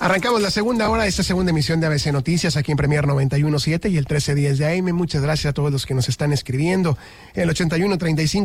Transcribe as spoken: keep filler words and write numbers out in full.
Arrancamos la segunda hora de esta segunda emisión de A B C Noticias aquí en Premier noventa y uno punto siete y el trece diez de A M. Muchas gracias a todos los que nos están escribiendo. El ochenta y uno treinta y cinco